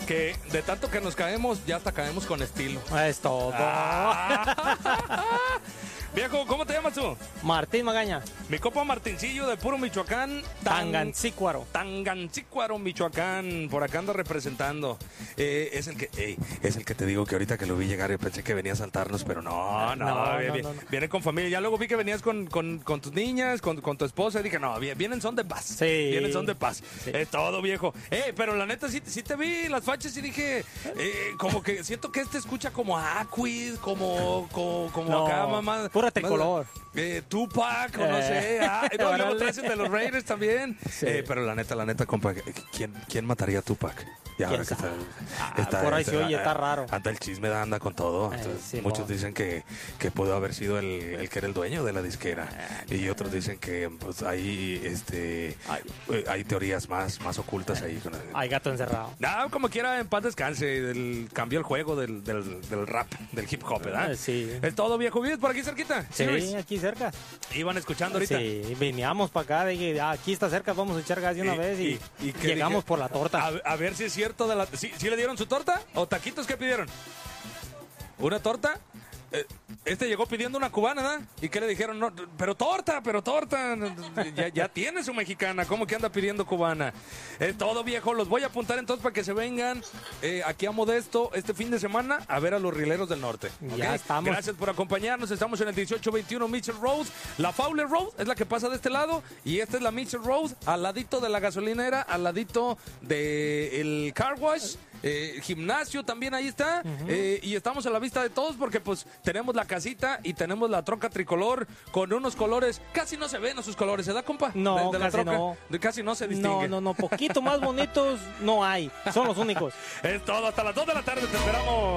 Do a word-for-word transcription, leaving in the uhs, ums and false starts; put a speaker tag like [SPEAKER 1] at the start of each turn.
[SPEAKER 1] Que de tanto que nos caemos, ya hasta caemos con estilo.
[SPEAKER 2] Es todo.
[SPEAKER 1] Ah. Viejo, ¿cómo te llamas tú?
[SPEAKER 2] Martín Magaña.
[SPEAKER 1] Mi compa Martincillo de puro Michoacán.
[SPEAKER 2] Tangancícuaro.
[SPEAKER 1] Tangancícuaro, Michoacán. Por acá anda representando. Eh, es el que ey, es el que te digo que ahorita que lo vi llegar yo pensé que venía a saltarnos, pero no, no,
[SPEAKER 2] No,
[SPEAKER 1] viene,
[SPEAKER 2] no, no, no.
[SPEAKER 1] viene con familia. Ya luego vi que venías con, con, con tus niñas, con, con tu esposa. Y dije, no, vienen son de paz.
[SPEAKER 2] Sí.
[SPEAKER 1] Vienen son de paz.
[SPEAKER 2] Sí.
[SPEAKER 1] Es todo, viejo. Eh, pero la neta, sí, sí te vi las fachas y dije, eh, como que siento que este escucha como Aquid, como, como, como
[SPEAKER 2] No,
[SPEAKER 1] acá, mamá.
[SPEAKER 2] pura tricolor.
[SPEAKER 1] Eh, Tupac, o no
[SPEAKER 2] Eh.
[SPEAKER 1] sé. Ah, no, luego
[SPEAKER 2] Órale.
[SPEAKER 1] traes el de los Raiders también.
[SPEAKER 2] Sí.
[SPEAKER 1] Eh, pero la neta, la neta, compa, ¿quién, quién mataría a Tupac? Y ahora que
[SPEAKER 2] sabe?
[SPEAKER 1] está,
[SPEAKER 2] Ah, por ahí se oye, está raro.
[SPEAKER 1] Anda el chisme, anda con todo.
[SPEAKER 2] Eh,
[SPEAKER 1] Entonces,
[SPEAKER 2] sí,
[SPEAKER 1] muchos
[SPEAKER 2] no.
[SPEAKER 1] dicen que, que pudo haber sido el, el que era el dueño de la disquera. Y otros dicen que pues ahí este,
[SPEAKER 2] Ay.
[SPEAKER 1] eh, hay teorías más, más ocultas ahí. Con el-
[SPEAKER 2] Hay gato encerrado.
[SPEAKER 1] No, como quiera, en paz descanse. El, cambió el juego del, del, del rap, del hip hop, ¿verdad?
[SPEAKER 2] Eh, sí.
[SPEAKER 1] Es todo, viejo. ¿Vives por aquí cerquita?
[SPEAKER 2] Sí,
[SPEAKER 1] Luis?
[SPEAKER 2] aquí cerca.
[SPEAKER 1] Iban escuchando ahorita.
[SPEAKER 2] Sí, veníamos para acá, dije, ah, aquí está cerca, vamos a echar gas de una
[SPEAKER 1] Y-
[SPEAKER 2] vez y,
[SPEAKER 1] y- y qué
[SPEAKER 2] llegamos
[SPEAKER 1] dije,
[SPEAKER 2] por la torta.
[SPEAKER 1] A, a ver si es cierto de la. ¿Sí, sí le dieron su torta? ¿O taquitos qué pidieron? ¿Una torta? Eh, este llegó pidiendo una cubana, ¿verdad? ¿Y qué le dijeron? No, pero torta, pero torta. Ya, ya tiene su mexicana. ¿Cómo que anda pidiendo cubana? Eh, todo, viejo. Los voy a apuntar entonces para que se vengan eh, aquí a Modesto este fin de semana a ver a los Rileros del Norte.
[SPEAKER 2] Ya
[SPEAKER 1] ¿ok?
[SPEAKER 2] estamos.
[SPEAKER 1] Gracias por acompañarnos. Estamos en el dieciocho veintiuno Mitchell Road. La Fowler Road es la que pasa de este lado. Y esta es la Mitchell Road, al ladito de la gasolinera, al ladito del car wash. Eh, gimnasio también ahí está. Eh, y estamos a la vista de todos porque pues tenemos la casita y tenemos la troca tricolor con unos colores. Casi no se ven esos colores, ¿se da, compa?
[SPEAKER 2] No,
[SPEAKER 1] de, de la
[SPEAKER 2] casi
[SPEAKER 1] troca.
[SPEAKER 2] no.
[SPEAKER 1] De- casi no se distingue.
[SPEAKER 2] No, no, no, poquito más bonitos no hay, son los únicos.
[SPEAKER 1] Es todo, hasta las dos de la tarde te esperamos.